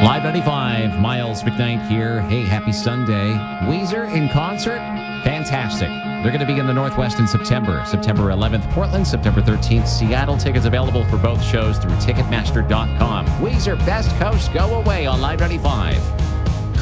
Live 95, Miles McKnight here. Hey, happy Sunday. Weezer in concert? Fantastic. They're going to be in the Northwest in September. September 11th, Portland. September 13th, Seattle. Tickets available for both shows through Ticketmaster.com. Weezer, Best Coast, go away on Live 95.